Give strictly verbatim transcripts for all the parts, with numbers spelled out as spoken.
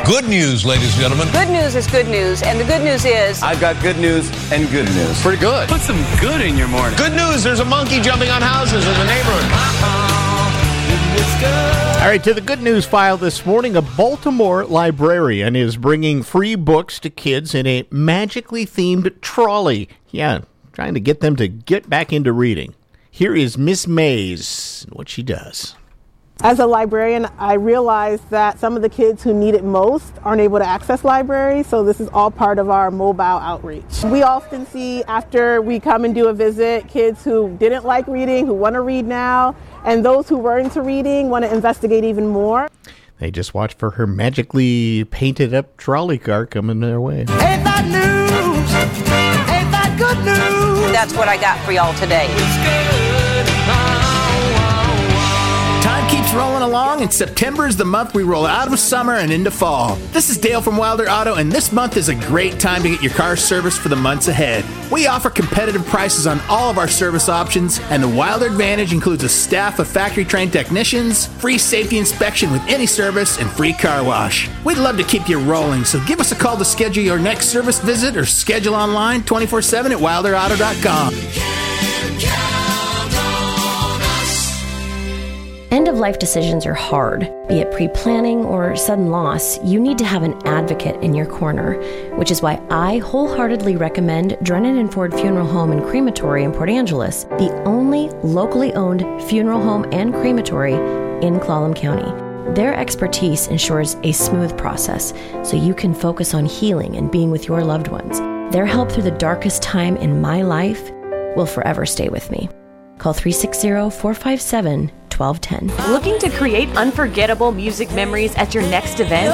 Good news, ladies and gentlemen. Good news is good news, and the good news is... I've got good news and good news. Pretty good. Put some good in your morning. Good news, there's a monkey jumping on houses in the neighborhood. All right, to the good news file this morning, a Baltimore librarian is bringing free books to kids in a magically themed trolley. Yeah, trying to get them to get back into reading. Here is Miss Mays and what she does. As a librarian, I realized that some of the kids who need it most aren't able to access libraries, so this is all part of our mobile outreach. We often see, after we come and do a visit, kids who didn't like reading, who want to read now, and those who were into reading want to investigate even more. They just watch for her magically painted up trolley car coming their way. Ain't that news? Ain't that good news? That's what I got for y'all today. Time keeps rolling along, and September is the month we roll out of summer and into fall. This is Dale from Wilder Auto, and this month is a great time to get your car serviced for the months ahead. We offer competitive prices on all of our service options, and the Wilder Advantage includes a staff of factory-trained technicians, free safety inspection with any service, and free car wash. We'd love to keep you rolling, so give us a call to schedule your next service visit or schedule online twenty-four seven at wilder auto dot com. End-of-life decisions are hard. Be it pre-planning or sudden loss, you need to have an advocate in your corner, which is why I wholeheartedly recommend Drennan and Ford Funeral Home and Crematory in Port Angeles, the only locally owned funeral home and crematory in Clallam County. Their expertise ensures a smooth process, so you can focus on healing and being with your loved ones. Their help through the darkest time in my life will forever stay with me. Call three six zero, four five seven, one two one zero. Looking to create unforgettable music memories at your next event?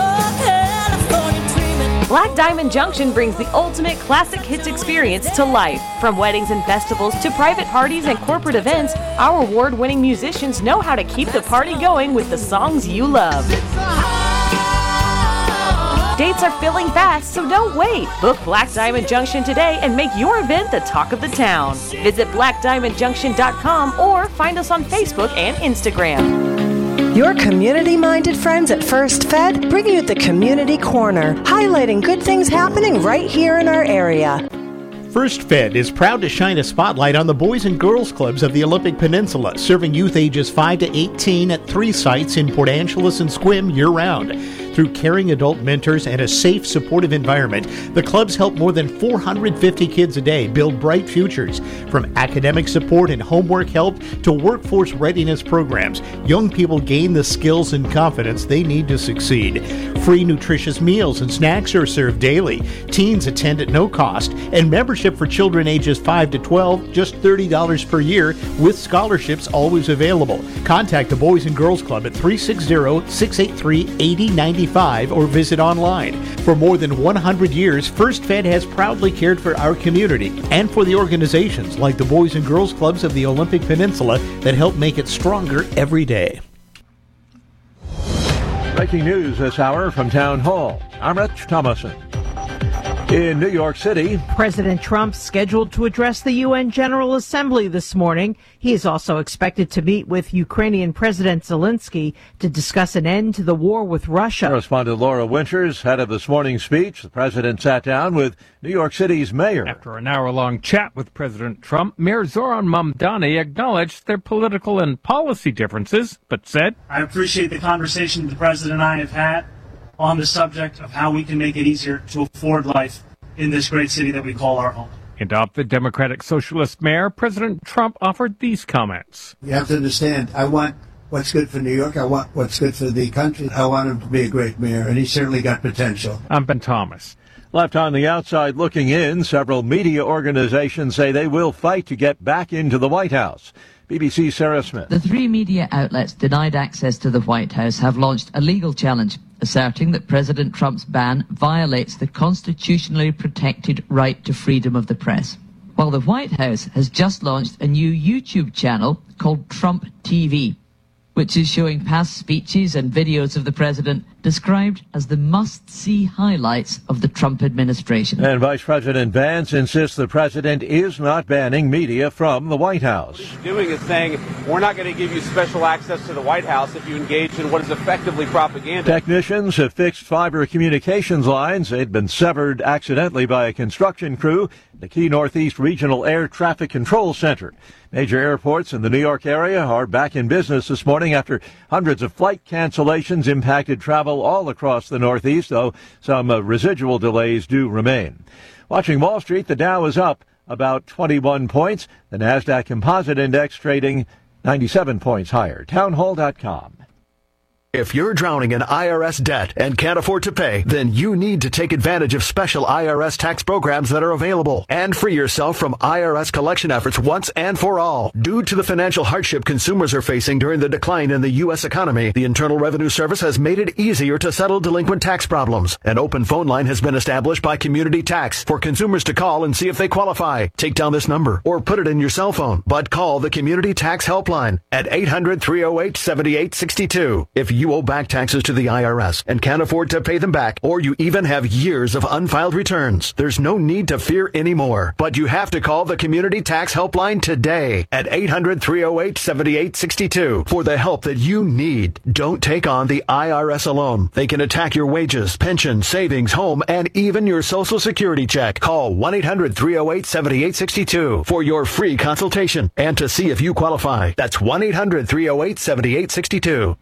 Black Diamond Junction brings the ultimate classic hits experience to life. From weddings and festivals to private parties and corporate events, our award-winning musicians know how to keep the party going with the songs you love. Dates are filling fast, so don't wait. Book Black Diamond Junction today and make your event the talk of the town. Visit black diamond junction dot com or find us on Facebook and Instagram. Your community-minded friends at First Fed bring you the Community Corner, highlighting good things happening right here in our area. First Fed is proud to shine a spotlight on the Boys and Girls Clubs of the Olympic Peninsula, serving youth ages five to eighteen at three sites in Port Angeles and Sequim year-round. Through caring adult mentors and a safe, supportive environment, the clubs help more than four hundred fifty kids a day build bright futures. From academic support and homework help to workforce readiness programs, young people gain the skills and confidence they need to succeed. Free nutritious meals and snacks are served daily. Teens attend at no cost, and membership for children ages five to twelve, just thirty dollars per year, with scholarships always available. Contact the Boys and Girls Club at three six zero, six eight three, eight zero nine five or visit online. For more than one hundred years, First Fed has proudly cared for our community and for the organizations like the Boys and Girls Clubs of the Olympic Peninsula that help make it stronger every day. Breaking news this hour from Town Hall. I'm Rich Thomason. In New York City, President Trump scheduled to address the U N General Assembly this morning. He is also expected to meet with Ukrainian President Zelensky to discuss an end to the war with Russia. Correspondent Laura Winters, head of this morning's speech. The president sat down with New York City's mayor. After an hour-long chat with President Trump, Mayor Zoran Mamdani acknowledged their political and policy differences, but said, I appreciate the conversation the president and I have had on the subject of how we can make it easier to afford life in this great city that we call our home. And of the Democratic Socialist mayor, President Trump offered these comments. You have to understand, I want what's good for New York. I want what's good for the country. I want him to be a great mayor, and he's certainly got potential. I'm Ben Thomas. Left on the outside looking in, several media organizations say they will fight to get back into the White House. B B C's Sarah Smith. The three media outlets denied access to the White House have launched a legal challenge, asserting that President Trump's ban violates the constitutionally protected right to freedom of the press. While the White House has just launched a new YouTube channel called Trump T V. which is showing past speeches and videos of the president described as the must-see highlights of the Trump administration. And Vice President Vance insists the president is not banning media from the White House. What he's doing is saying, we're not going to give you special access to the White House if you engage in what is effectively propaganda. Technicians have fixed fiber communications lines. They'd been severed accidentally by a construction crew at the Key Northeast Regional Air Traffic Control Center. Major airports in the New York area are back in business this morning after hundreds of flight cancellations impacted travel all across the Northeast, though some uh, residual delays do remain. Watching Wall Street, the Dow is up about twenty-one points. The NASDAQ Composite Index trading ninety-seven points higher. townhall dot com. If you're drowning in I R S debt and can't afford to pay, then you need to take advantage of special I R S tax programs that are available and free yourself from I R S collection efforts once and for all. Due to the financial hardship consumers are facing during the decline in the U S economy, the Internal Revenue Service has made it easier to settle delinquent tax problems. An open phone line has been established by Community Tax for consumers to call and see if they qualify. Take down this number or put it in your cell phone, but call the Community Tax Helpline at eight hundred, three oh eight, seven eight six two. If you owe back taxes to the I R S and can't afford to pay them back, or you even have years of unfiled returns, there's no need to fear anymore. But you have to call the Community Tax Helpline today at eight hundred, three oh eight, seven eight six two for the help that you need. Don't take on the I R S alone. They can attack your wages, pension, savings, home, and even your Social Security check. Call one eight hundred, three oh eight, seven eight six two for your free consultation and to see if you qualify. That's one eight hundred, three oh eight, seven eight six two.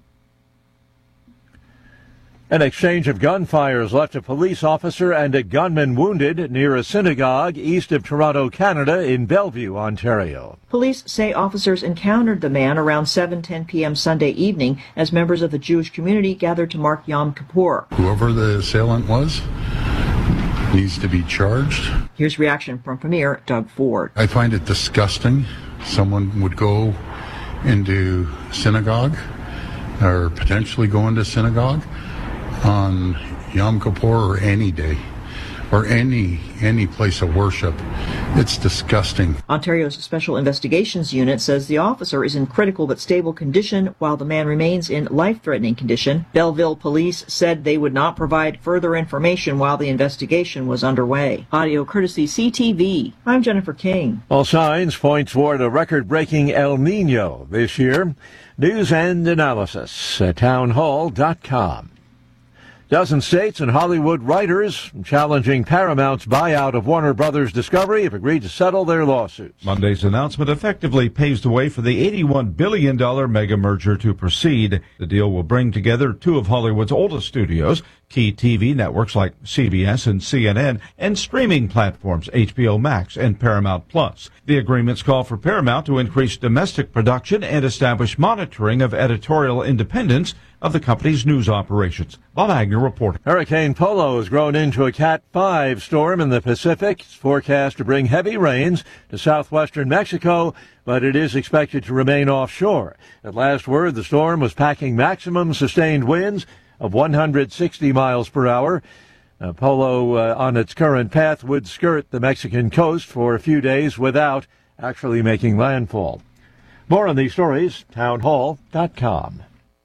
An exchange of gunfires left a police officer and a gunman wounded near a synagogue east of Toronto, Canada, in Bellevue, Ontario. Police say officers encountered the man around seven ten p.m. Sunday evening as members of the Jewish community gathered to mark Yom Kippur. Whoever the assailant was needs to be charged. Here's reaction from Premier Doug Ford. I find it disgusting. Someone would go into synagogue or potentially go into synagogue on Yom Kippur or any day or any any place of worship. It's disgusting. Ontario's Special Investigations Unit says the officer is in critical but stable condition while the man remains in life-threatening condition. Belleville police said they would not provide further information while the investigation was underway. Audio courtesy C T V. I'm Jennifer King. All signs point toward a record-breaking El Nino this year. News and analysis at townhall dot com. Dozen states and Hollywood writers challenging Paramount's buyout of Warner Brothers Discovery have agreed to settle their lawsuits. Monday's announcement effectively paves the way for the eighty-one billion dollars mega merger to proceed. The deal will bring together two of Hollywood's oldest studios, key T V networks like C B S and C N N, and streaming platforms H B O Max and Paramount Plus. The agreements call for Paramount to increase domestic production and establish monitoring of editorial independence of the company's news operations. Bob Agnew reporting. Hurricane Polo has grown into a Cat five storm in the Pacific. It's forecast to bring heavy rains to southwestern Mexico, but it is expected to remain offshore. At last word, the storm was packing maximum sustained winds of one hundred sixty miles per hour. Uh, Polo, uh, on its current path, would skirt the Mexican coast for a few days without actually making landfall. More on these stories, townhall dot com.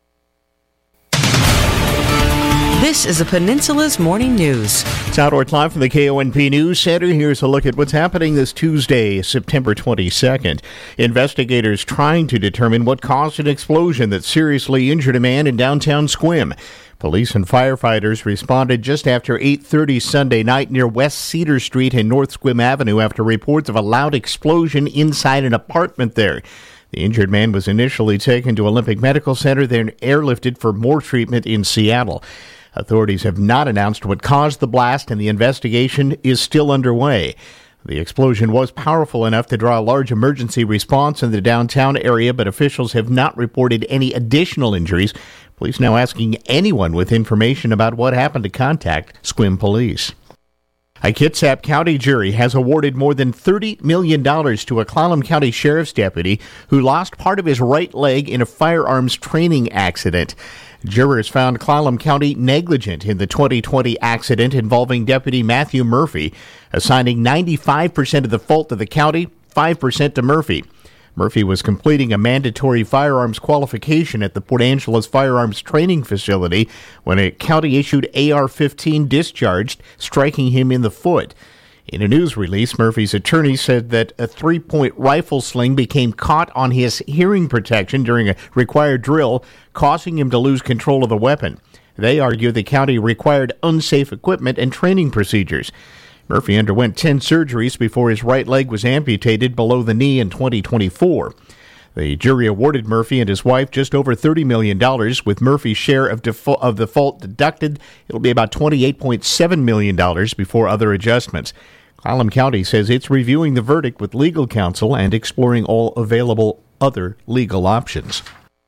This is the Peninsula's Morning News. It's Outdoors Live from the K O N P News Center. Here's a look at what's happening this Tuesday, September twenty-second. Investigators trying to determine what caused an explosion that seriously injured a man in downtown Sequim. Police and firefighters responded just after eight thirty Sunday night near West Cedar Street and North Sequim Avenue after reports of a loud explosion inside an apartment there. The injured man was initially taken to Olympic Medical Center, then airlifted for more treatment in Seattle. Authorities have not announced what caused the blast, and the investigation is still underway. The explosion was powerful enough to draw a large emergency response in the downtown area, but officials have not reported any additional injuries. Police now asking anyone with information about what happened to contact Sequim Police. A Kitsap County jury has awarded more than thirty million dollars to a Clallam County Sheriff's deputy who lost part of his right leg in a firearms training accident. Jurors found Clallam County negligent in the twenty twenty accident involving Deputy Matthew Murphy, assigning ninety-five percent of the fault to the county, five percent to Murphy. Murphy was completing a mandatory firearms qualification at the Port Angeles Firearms Training Facility when a county-issued A R fifteen discharged, striking him in the foot. In a news release, Murphy's attorney said that a three-point rifle sling became caught on his hearing protection during a required drill, causing him to lose control of the weapon. They argue the county required unsafe equipment and training procedures. Murphy underwent ten surgeries before his right leg was amputated below the knee in twenty twenty-four. The jury awarded Murphy and his wife just over thirty million dollars, with Murphy's share of, defo- of the fault deducted. It'll be about twenty-eight point seven million dollars before other adjustments. Clallam County says it's reviewing the verdict with legal counsel and exploring all available other legal options.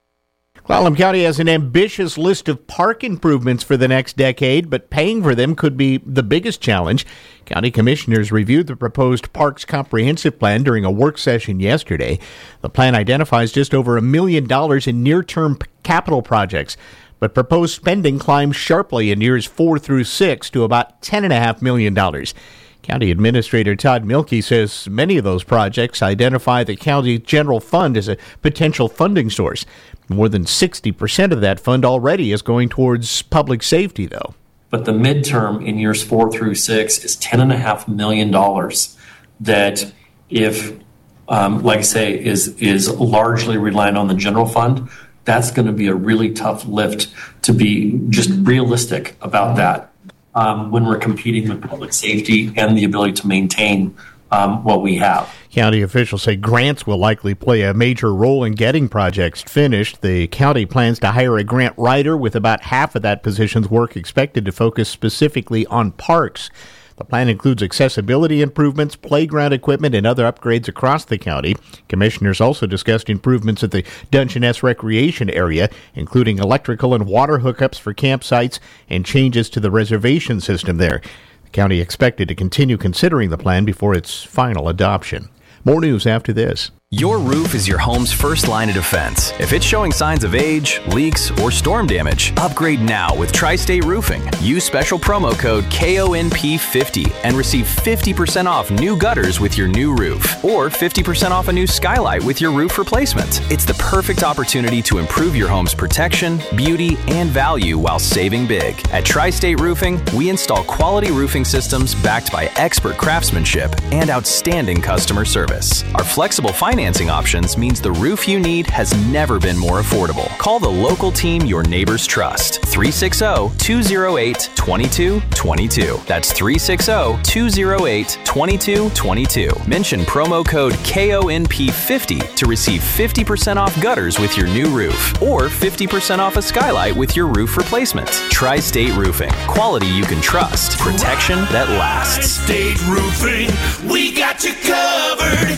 Clallam County has an ambitious list of park improvements for the next decade, but paying for them could be the biggest challenge. County commissioners reviewed the proposed Parks Comprehensive Plan during a work session yesterday. The plan identifies just over a million dollars in near-term capital projects, but proposed spending climbs sharply in years four through six to about ten point five million dollars. County Administrator Todd Mielke says many of those projects identify the county general fund as a potential funding source. More than sixty percent of that fund already is going towards public safety, though. But the midterm in years four through six is ten point five million dollars that, if, um, like I say, is, is largely reliant on the general fund. That's going to be a really tough lift to be just realistic about that. Um, when we're competing with public safety and the ability to maintain um, what we have. County officials say grants will likely play a major role in getting projects finished. The county plans to hire a grant writer, with about half of that position's work expected to focus specifically on parks. The plan includes accessibility improvements, playground equipment, and other upgrades across the county. Commissioners also discussed improvements at the Dungeness Recreation Area, including electrical and water hookups for campsites and changes to the reservation system there. The county expected to continue considering the plan before its final adoption. More news after this. Your roof is your home's first line of defense. If it's showing signs of age, leaks, or storm damage, upgrade now with Tri-State Roofing. Use special promo code K O N P fifty and receive fifty percent off new gutters with your new roof, or fifty percent off a new skylight with your roof replacement. It's the perfect opportunity to improve your home's protection, beauty, and value while saving big. At Tri-State Roofing, we install quality roofing systems backed by expert craftsmanship and outstanding customer service. Our flexible financing Financing options means the roof you need has never been more affordable. Call the local team your neighbors trust. three six zero, two zero eight, two two two two. That's three six zero, two zero eight, two two two two. Mention promo code K O N P fifty to receive fifty percent off gutters with your new roof, or fifty percent off a skylight with your roof replacement. Tri-State Roofing. Quality you can trust. Protection that lasts. Tri-State Roofing, we got you covered.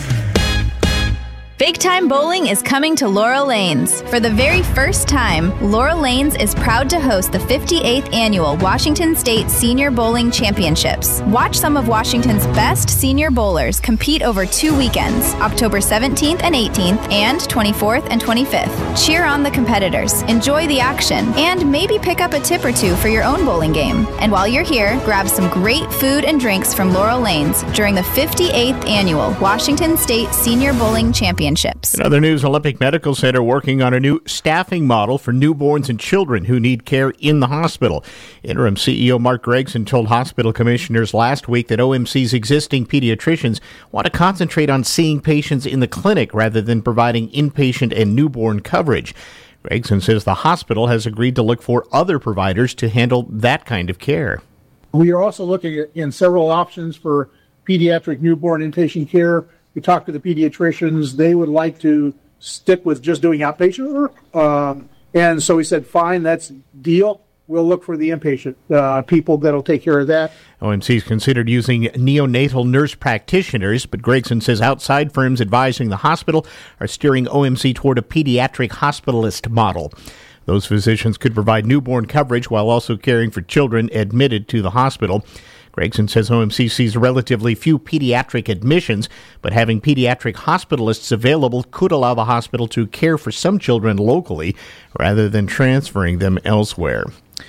Big Time Bowling is coming to Laurel Lanes. For the very first time, Laurel Lanes is proud to host the fifty-eighth Annual Washington State Senior Bowling Championships. Watch some of Washington's best senior bowlers compete over two weekends, October seventeenth and eighteenth and twenty-fourth and twenty-fifth. Cheer on the competitors, enjoy the action, and maybe pick up a tip or two for your own bowling game. And while you're here, grab some great food and drinks from Laurel Lanes during the fifty-eighth Annual Washington State Senior Bowling Championships. In other news, Olympic Medical Center working on a new staffing model for newborns and children who need care in the hospital. Interim C E O Mark Gregson told hospital commissioners last week that O M C's existing pediatricians want to concentrate on seeing patients in the clinic rather than providing inpatient and newborn coverage. Gregson says the hospital has agreed to look for other providers to handle that kind of care. We are also looking at in several options for pediatric newborn inpatient care. We talked to the pediatricians. They would like to stick with just doing outpatient work. Um, and so we said, fine, that's deal. We'll look for the inpatient uh, people that will take care of that. O M C's considered using neonatal nurse practitioners, but Gregson says outside firms advising the hospital are steering O M C toward a pediatric hospitalist model. Those physicians could provide newborn coverage while also caring for children admitted to the hospital. Gregson says O M C sees relatively few pediatric admissions, but having pediatric hospitalists available could allow the hospital to care for some children locally rather than transferring them elsewhere.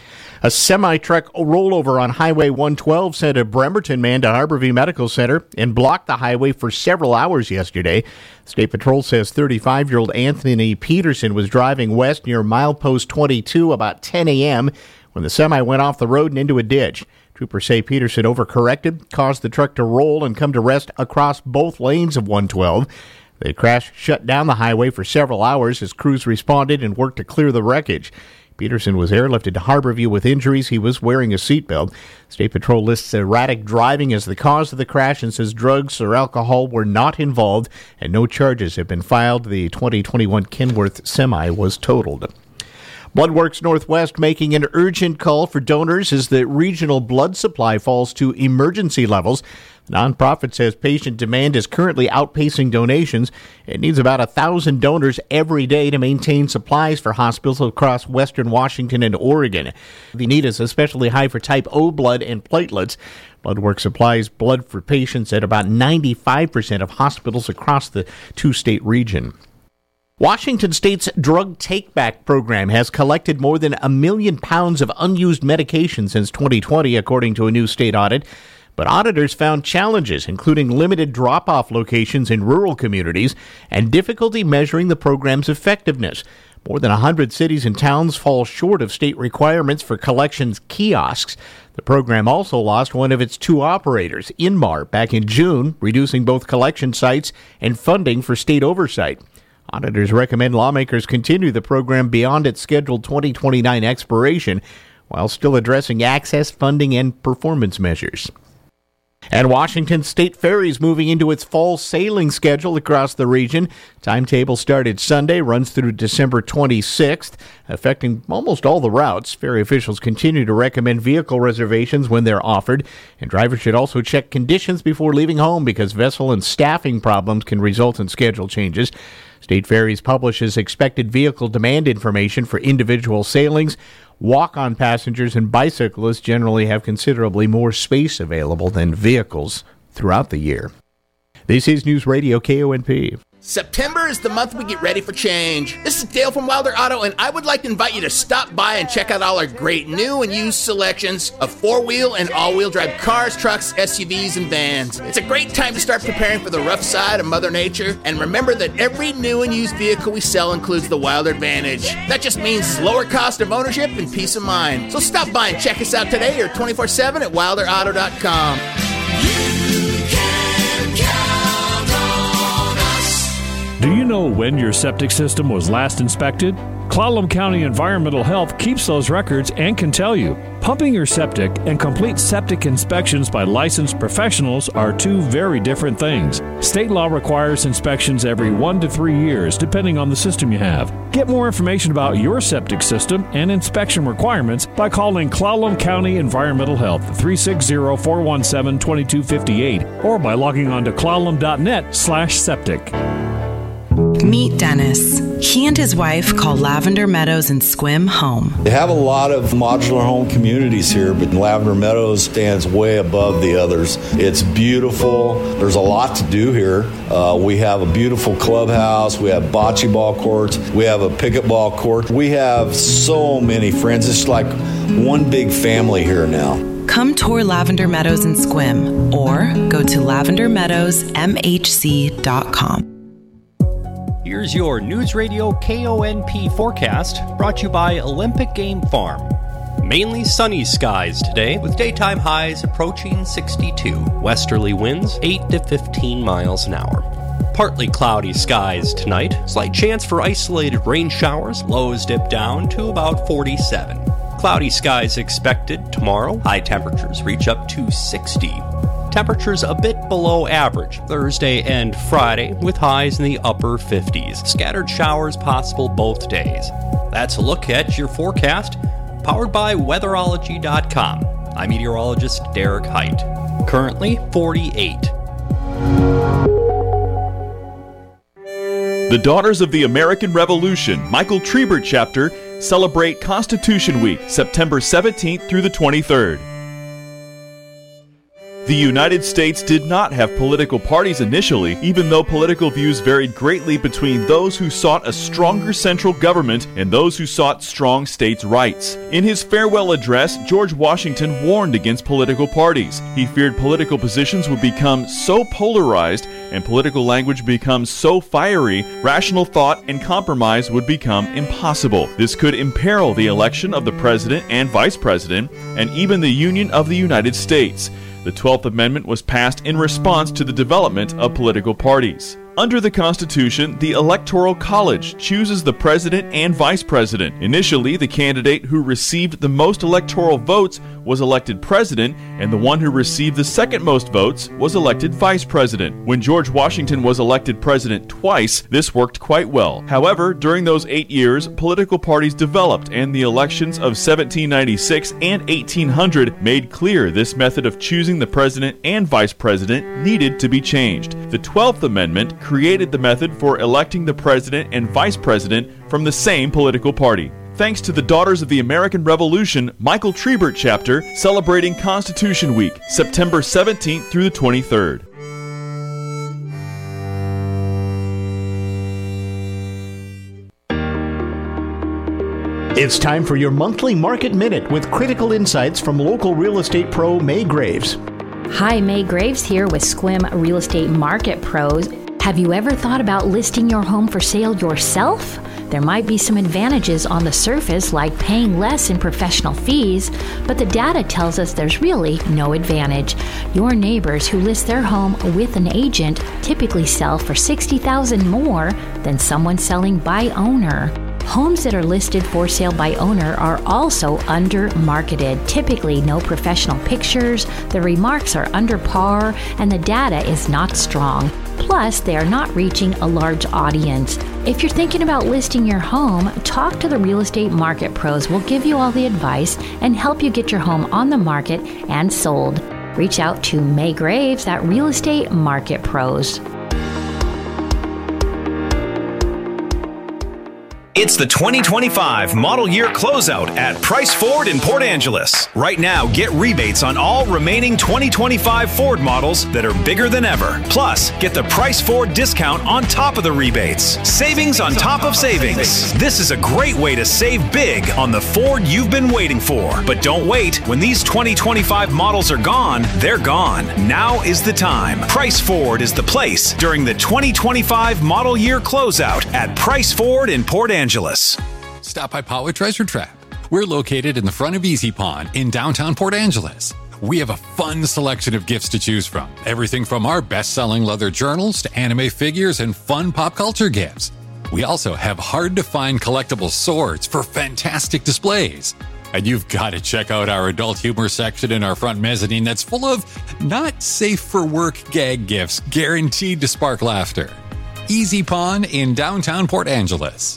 A semi-truck rollover on Highway one twelve sent a Bremerton man to Harborview Medical Center and blocked the highway for several hours yesterday. State Patrol says thirty-five-year-old Anthony Peterson was driving west near milepost twenty-two about ten a.m. when the semi went off the road and into a ditch. Troopers say Peterson overcorrected, caused the truck to roll and come to rest across both lanes of one twelve. The crash shut down the highway for several hours as crews responded and worked to clear the wreckage. Peterson was airlifted to Harborview with injuries. He was wearing a seatbelt. State Patrol lists erratic driving as the cause of the crash and says drugs or alcohol were not involved and no charges have been filed. The twenty twenty-one Kenworth semi was totaled. Bloodworks Northwest making an urgent call for donors as the regional blood supply falls to emergency levels. The nonprofit says patient demand is currently outpacing donations. It needs about one thousand donors every day to maintain supplies for hospitals across western Washington and Oregon. The need is especially high for type O blood and platelets. Bloodworks supplies blood for patients at about ninety-five percent of hospitals across the two-state region. Washington State's drug take-back program has collected more than a million pounds of unused medication since twenty twenty, according to a new state audit. But auditors found challenges, including limited drop-off locations in rural communities and difficulty measuring the program's effectiveness. More than one hundred cities and towns fall short of state requirements for collections kiosks. The program also lost one of its two operators, Inmar, back in June, reducing both collection sites and funding for state oversight. Auditors recommend lawmakers continue the program beyond its scheduled twenty twenty-nine expiration, while still addressing access, funding, and performance measures. And Washington State Ferries moving into its fall sailing schedule across the region. Timetable started Sunday, runs through December twenty-sixth, affecting almost all the routes. Ferry officials continue to recommend vehicle reservations when they're offered, and drivers should also check conditions before leaving home because vessel and staffing problems can result in schedule changes. State Ferries publishes expected vehicle demand information for individual sailings. Walk-on passengers and bicyclists generally have considerably more space available than vehicles throughout the year. This is News Radio K O N P. September is the month we get ready for change. This is Dale from Wilder Auto, and I would like to invite you to stop by and check out all our great new and used selections of four-wheel and all-wheel drive cars, trucks, S U Vs, and vans. It's a great time to start preparing for the rough side of Mother Nature, and remember that every new and used vehicle we sell includes the Wilder Advantage. That just means lower cost of ownership and peace of mind. So stop by and check us out today or twenty-four seven at wilder auto dot com. Do you know when your septic system was last inspected? Clallam County Environmental Health keeps those records and can tell you. Pumping your septic and complete septic inspections by licensed professionals are two very different things. State law requires inspections every one to three years, depending on the system you have. Get more information about your septic system and inspection requirements by calling Clallam County Environmental Health three six zero, four one seven, two two five eight or by logging on to clallam dot net slash septic. Meet Dennis. He and his wife call Lavender Meadows and Sequim home. They have a lot of modular home communities here, but Lavender Meadows stands way above the others. It's beautiful. There's a lot to do here. Uh, we have a beautiful clubhouse. We have bocce ball courts. We have a pickleball court. We have so many friends. It's like one big family here now. Come tour Lavender Meadows and Sequim or go to lavender meadows m h c dot com. Here's your News Radio K O N P forecast, brought to you by Olympic Game Farm. Mainly sunny skies today, with daytime highs approaching sixty-two. Westerly winds eight to fifteen miles an hour. Partly cloudy skies tonight. Slight chance for isolated rain showers. Lows dip down to about forty-seven. Cloudy skies expected tomorrow. High temperatures reach up to sixty. Temperatures a bit below average Thursday and Friday, with highs in the upper fifties. Scattered showers possible both days. That's a look at your forecast, powered by weatherology dot com. I'm meteorologist Derek Height. Currently forty-eight. The Daughters of the American Revolution, Michael Trebert Chapter, celebrate Constitution Week, September seventeenth through the twenty-third. The United States did not have political parties initially, even though political views varied greatly between those who sought a stronger central government and those who sought strong states' rights. In his farewell address, George Washington warned against political parties. He feared political positions would become so polarized and political language become so fiery, rational thought and compromise would become impossible. This could imperil the election of the president and vice president, and even the Union of the United States. The twelfth Amendment was passed in response to the development of political parties. Under the Constitution, the Electoral College chooses the president and vice president. Initially, the candidate who received the most electoral votes was elected president, and the one who received the second most votes was elected vice president. When George Washington was elected president twice, this worked quite well. However, during those eight years, political parties developed, and the elections of seventeen ninety-six and eighteen hundred made clear this method of choosing the president and vice president needed to be changed. The twelfth Amendment created the method for electing the president and vice president from the same political party. Thanks to the Daughters of the American Revolution Michael Tribert chapter celebrating Constitution Week, September seventeenth through the twenty-third. It's time for your monthly Market Minute with critical insights from local real estate pro May Graves. Hi, May Graves here with Squim Real Estate Market Pros. Have you ever thought about listing your home for sale yourself? There might be some advantages on the surface, like paying less in professional fees, but the data tells us there's really no advantage. Your neighbors who list their home with an agent typically sell for sixty thousand dollars more than someone selling by owner. Homes that are listed for sale by owner are also under-marketed. Typically, no professional pictures, the remarks are under par, and the data is not strong. Plus, they are not reaching a large audience. If you're thinking about listing your home, talk to the Real Estate Market Pros. We'll give you all the advice and help you get your home on the market and sold. Reach out to May Graves at Real Estate Market Pros. It's the twenty twenty-five model year closeout at Price Ford in Port Angeles. Right now, get rebates on all remaining twenty twenty-five Ford models that are bigger than ever. Plus, get the Price Ford discount on top of the rebates. Savings on top of savings. This is a great way to save big on the Ford you've been waiting for. But don't wait. When these twenty twenty-five models are gone, they're gone. Now is the time. Price Ford is the place during the twenty twenty-five model year closeout at Price Ford in Port Angeles. Angeles. Stop by Potwood Treasure Trap. We're located in the front of Easy Pond in downtown Port Angeles. We have a fun selection of gifts to choose from. Everything from our best-selling leather journals to anime figures and fun pop culture gifts. We also have hard-to-find collectible swords for fantastic displays. And you've got to check out our adult humor section in our front mezzanine that's full of not safe for work gag gifts guaranteed to spark laughter. Easy Pond in downtown Port Angeles.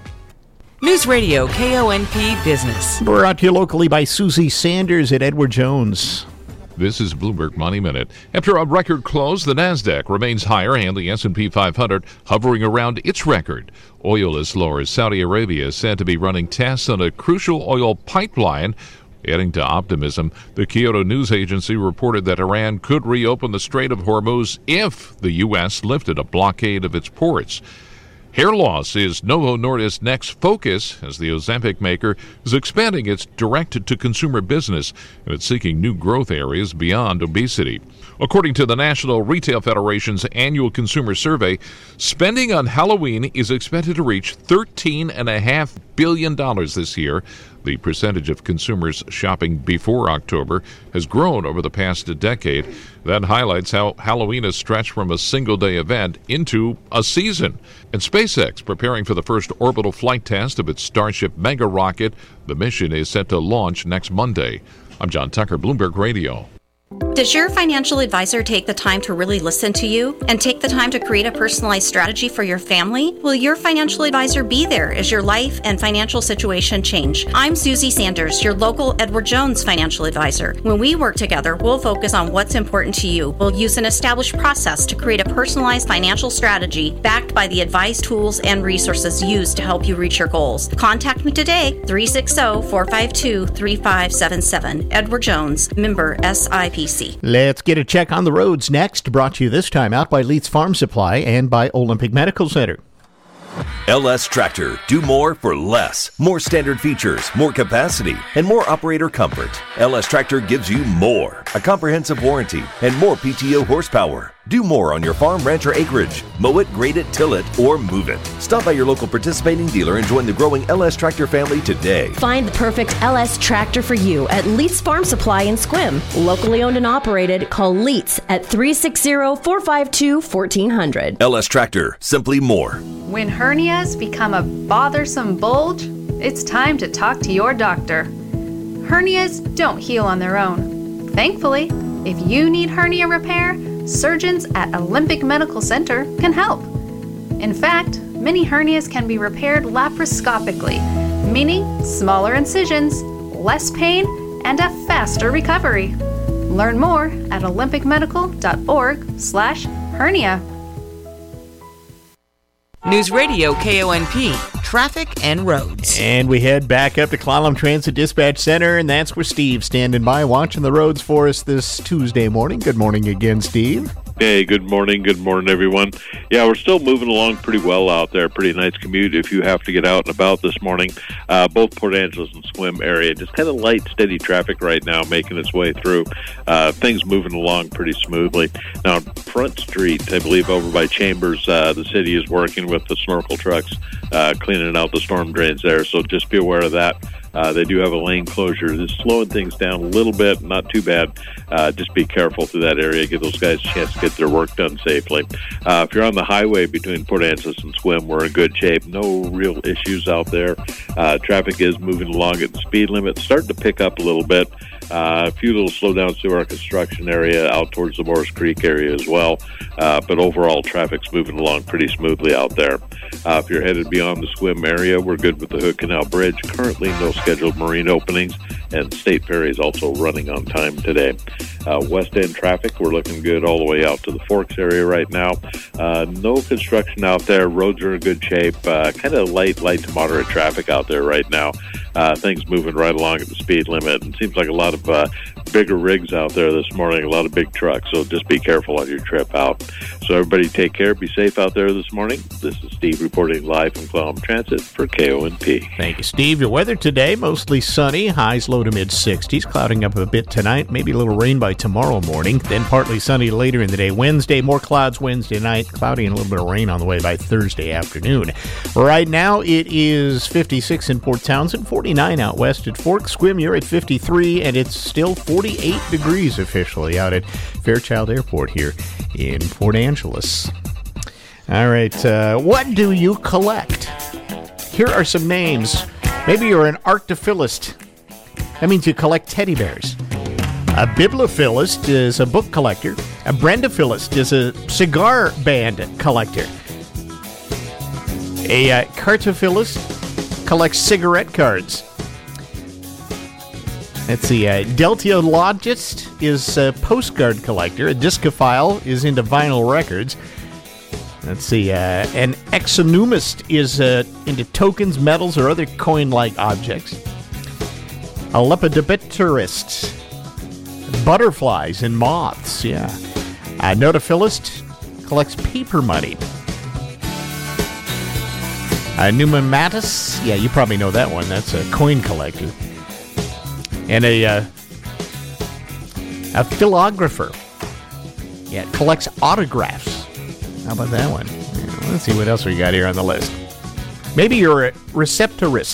News Radio K O N P Business. Brought to you locally by Susie Sanders at Edward Jones. This is Bloomberg Money Minute. After a record close, the Nasdaq remains higher and the S and P five hundred hovering around its record. Oil is lower as Saudi Arabia is said to be running tests on a crucial oil pipeline. Adding to optimism, the Kyoto News Agency reported that Iran could reopen the Strait of Hormuz if the U S lifted a blockade of its ports. Hair loss is Novo Nordisk's next focus as the Ozempic maker is expanding its direct-to-consumer business and it's seeking new growth areas beyond obesity. According to the National Retail Federation's annual consumer survey, spending on Halloween is expected to reach thirteen point five billion dollars this year. The percentage of consumers shopping before October has grown over the past decade. That highlights how Halloween has stretched from a single-day event into a season. And SpaceX preparing for the first orbital flight test of its Starship mega rocket. The mission is set to launch next Monday. I'm John Tucker, Bloomberg Radio. Does your financial advisor take the time to really listen to you and take the time to create a personalized strategy for your family? Will your financial advisor be there as your life and financial situation change? I'm Susie Sanders, your local Edward Jones financial advisor. When we work together, we'll focus on what's important to you. We'll use an established process to create a personalized financial strategy backed by the advice, tools, and resources used to help you reach your goals. Contact me today, three six zero, four five two, three five seven seven. Edward Jones, member S I P C. C. Let's get a check on the roads next. Brought to you this time out by Leeds Farm Supply and by Olympic Medical Center. L S Tractor. Do more for less. More standard features, more capacity, and more operator comfort. L S Tractor gives you more. A comprehensive warranty and more P T O horsepower. Do more on your farm, ranch, or acreage. Mow it, grade it, till it, or move it. Stop by your local participating dealer and join the growing L S Tractor family today. Find the perfect L S Tractor for you at Leets Farm Supply in Sequim. Locally owned and operated. Call Leets at three six zero, four five two, one four zero zero. L S Tractor. Simply more. When hernias become a bothersome bulge, it's time to talk to your doctor. Hernias don't heal on their own. Thankfully, if you need hernia repair, surgeons at Olympic Medical Center can help. In fact, many hernias can be repaired laparoscopically, meaning smaller incisions, less pain, and a faster recovery. Learn more at olympic medical dot org slash hernia. News Radio K O N P, traffic and roads. And we head back up to Clallam Transit Dispatch Center, and that's where Steve's standing by watching the roads for us this Tuesday morning. Good morning again, Steve. Hey, good morning. Good morning, everyone. Yeah, we're still moving along pretty well out there. Pretty nice commute if you have to get out and about this morning. Uh, both Port Angeles and Sequim area. Just kind of light, steady traffic right now making its way through. Uh, things moving along pretty smoothly. Now, on Front Street, I believe over by Chambers, uh, the city is working with the snorkel trucks, uh, cleaning out the storm drains there. So just be aware of that. Uh, they do have a lane closure. It's slowing things down a little bit, not too bad. Uh, just be careful through that area. Give those guys a chance to get their work done safely. Uh, if you're on the highway between Port Angeles and Sequim, we're in good shape. No real issues out there. Uh, traffic is moving along at the speed limit, starting to pick up a little bit. Uh, a few little slowdowns through our construction area out towards the Morris Creek area as well. Uh, but overall, traffic's moving along pretty smoothly out there. Uh, if you're headed beyond the Sequim area, we're good with the Hood Canal Bridge. Currently, no scheduled marine openings, and State Ferry is also running on time today. Uh, West End traffic, we're looking good all the way out to the Forks area right now. Uh, no construction out there. Roads are in good shape. Uh, kind of light, light to moderate traffic out there right now. Uh, things moving right along at the speed limit. And it seems like a lot of uh, bigger rigs out there this morning, a lot of big trucks. So just be careful on your trip out. So everybody take care. Be safe out there this morning. This is Steve reporting live from Clallam Transit for K O N P. Thank you, Steve. Your weather today, mostly sunny. Highs low to mid sixties. Clouding up a bit tonight. Maybe a little rain by tomorrow morning. Then partly sunny later in the day. Wednesday, more clouds Wednesday night. Cloudy and a little bit of rain on the way by Thursday afternoon. Right now, it is fifty-six in Port Townsend, forty-nine out west at Forks. Sequim, you're at fifty-three, and it's still forty-eight degrees officially out at Fairchild Airport here in Port Angeles. All right, uh, what do you collect? Here are some names. Maybe you're an arctophilist. That means you collect teddy bears. A bibliophilist is a book collector. A brendophilist is a cigar band collector. A uh, cartophilist collects cigarette cards. Let's see, a deltiologist is a postcard collector. A discophile is into vinyl records. Let's see, uh, an exonumist is uh, into tokens, metals, or other coin-like objects. A lepidopterist, butterflies and moths, yeah. A notophilist collects paper money. A numismatist, yeah, you probably know that one. That's a coin collector. And a uh, a philographer, yeah, collects autographs. How about that one? Yeah, let's see what else we got here on the list. Maybe you're a receptorist.